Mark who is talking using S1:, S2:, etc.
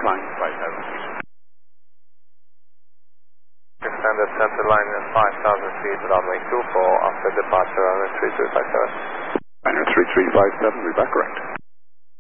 S1: climb 5,000 feet.
S2: Extended center line at 5,000 feet, runway 24, after departure, runway 3357.
S1: Runway 3357, we're back correct.